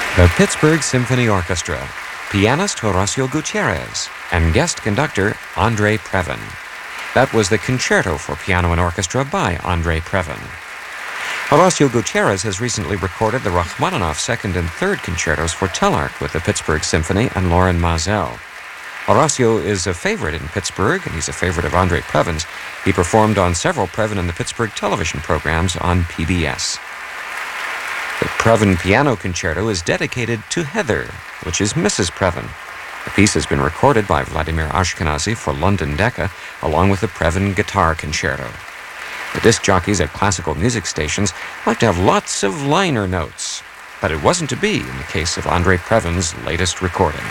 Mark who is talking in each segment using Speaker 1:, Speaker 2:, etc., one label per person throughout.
Speaker 1: The Pittsburgh Symphony Orchestra, pianist Horacio Gutierrez, and guest conductor Andre Previn. That was the Concerto for Piano and Orchestra by Andre Previn. Horacio Gutierrez has recently recorded the Rachmaninoff second and third concertos for Telarc with the Pittsburgh Symphony and Loren Maazel. Horacio is a favorite in Pittsburgh, and he's a favorite of Andre Previn's. He performed on several Previn and the Pittsburgh television programs on PBS. The Previn Piano Concerto is dedicated to Heather, which is Mrs. Previn. The piece has been recorded by Vladimir Ashkenazy for London Decca, along with the Previn Guitar Concerto. The disc jockeys at classical music stations like to have lots of liner notes, but it wasn't to be in the case of Andre Previn's latest recording.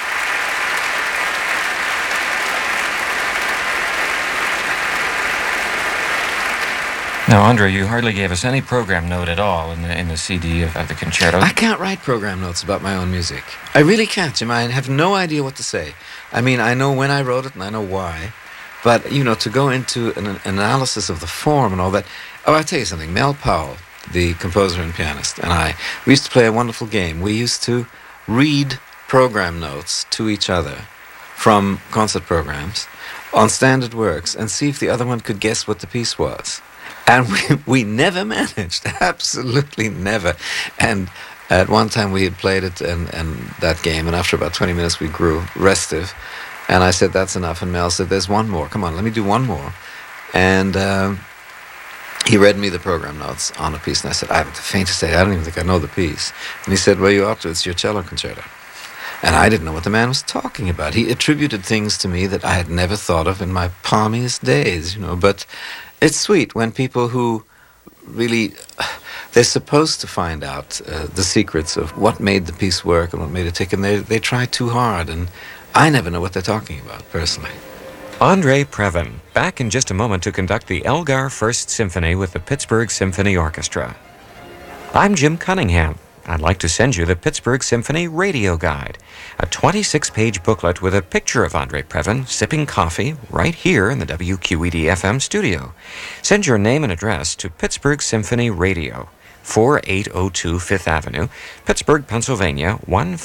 Speaker 1: Now, Andre, you hardly gave us any program note at all in the CD of the concerto.
Speaker 2: I can't write program notes about my own music. I really can't, Jim. I have no idea what to say. I mean, I know when I wrote it and I know why, but, to go into an analysis of the form and all that... Oh, I'll tell you something. Mel Powell, the composer and pianist, and we used to play a wonderful game. We used to read program notes to each other from concert programs on standard works and see if the other one could guess what the piece was. And we never managed, absolutely never. And at one time we had played it and that game, and after about 20 minutes we grew restive. And I said, that's enough. And Mel said, there's one more. Come on, let me do one more. And he read me the program notes on a piece. And I said, I haven't the faintest idea. I don't even think I know the piece. And he said, well, you ought to. It's your cello concerto. And I didn't know what the man was talking about. He attributed things to me that I had never thought of in my palmiest days, But... it's sweet when people who really, they're supposed to find out the secrets of what made the piece work and what made it tick, and they try too hard, and I never know what they're talking about, personally.
Speaker 1: Andre Previn, back in just a moment to conduct the Elgar First Symphony with the Pittsburgh Symphony Orchestra. I'm Jim Cunningham. I'd like to send you the Pittsburgh Symphony Radio Guide, a 26-page booklet with a picture of Andre Previn sipping coffee right here in the WQED-FM studio. Send your name and address to Pittsburgh Symphony Radio, 4802 Fifth Avenue, Pittsburgh, Pennsylvania,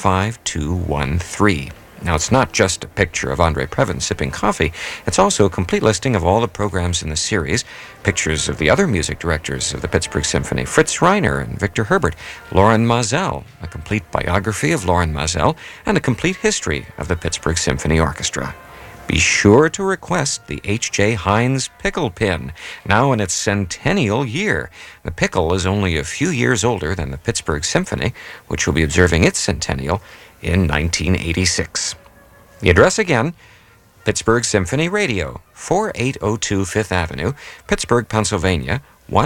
Speaker 1: 15213. Now, it's not just a picture of Andre Previn sipping coffee. It's also a complete listing of all the programs in the series, pictures of the other music directors of the Pittsburgh Symphony, Fritz Reiner and Victor Herbert, Loren Maazel, a complete biography of Loren Maazel, and a complete history of the Pittsburgh Symphony Orchestra. Be sure to request the H.J. Heinz Pickle Pin, now in its centennial year. The pickle is only a few years older than the Pittsburgh Symphony, which will be observing its centennial in 1986. The address again, Pittsburgh Symphony Radio, 4802 Fifth Avenue, Pittsburgh, Pennsylvania,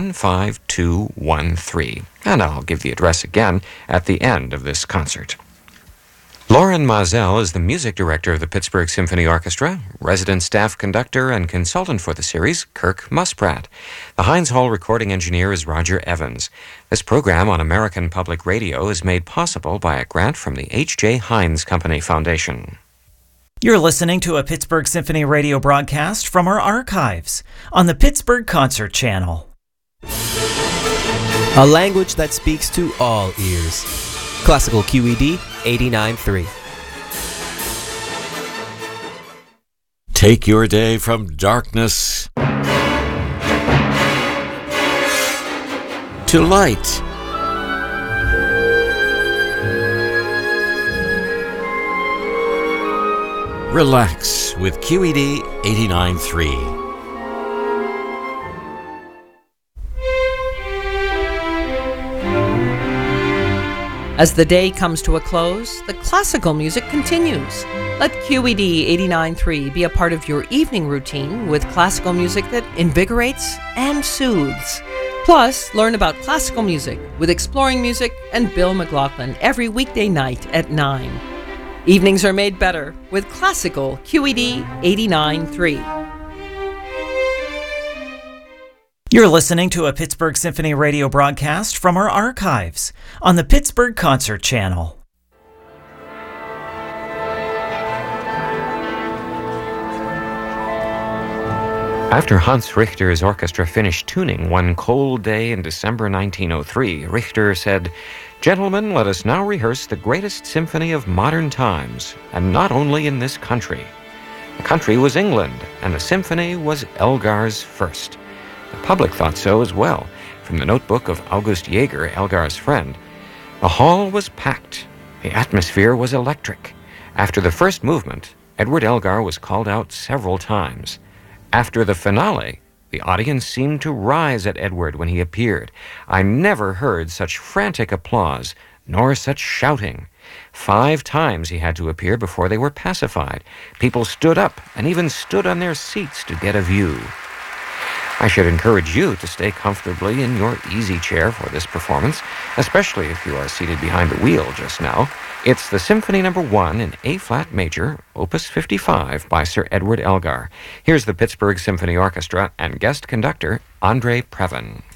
Speaker 1: 15213. And I'll give the address again at the end of this concert. Loren Maazel is the music director of the Pittsburgh Symphony Orchestra, resident staff conductor and consultant for the series, Kirk Muspratt. The Heinz Hall recording engineer is Roger Evans. This program on American Public Radio is made possible by a grant from the H.J. Heinz Company Foundation.
Speaker 3: You're listening to a Pittsburgh Symphony radio broadcast from our archives on the Pittsburgh Concert Channel.
Speaker 4: A language that speaks to all ears. Classical QED 89.3.
Speaker 5: Take your day from darkness to light. Relax with QED 89.3.
Speaker 6: As the day comes to a close, the classical music continues. Let QED 89.3 be a part of your evening routine with classical music that invigorates and soothes. Plus, learn about classical music with Exploring Music and Bill McLaughlin every weekday night at 9. Evenings are made better with classical QED 89.3.
Speaker 3: You're listening to a Pittsburgh Symphony radio broadcast from our archives on the Pittsburgh Concert Channel.
Speaker 1: After Hans Richter's orchestra finished tuning one cold day in December 1903, Richter said, "Gentlemen, let us now rehearse the greatest symphony of modern times, and not only in this country." The country was England, and the symphony was Elgar's first. The public thought so as well. From the notebook of August Jaeger, Elgar's friend, the hall was packed. The atmosphere was electric. After the first movement, Edward Elgar was called out several times. After the finale, the audience seemed to rise at Edward when he appeared. I never heard such frantic applause, nor such shouting. 5 times he had to appear before they were pacified. People stood up and even stood on their seats to get a view. I should encourage you to stay comfortably in your easy chair for this performance, especially if you are seated behind the wheel just now. It's the Symphony No. 1 in A-flat major, Opus 55 by Sir Edward Elgar. Here's the Pittsburgh Symphony Orchestra and guest conductor, Andre Previn.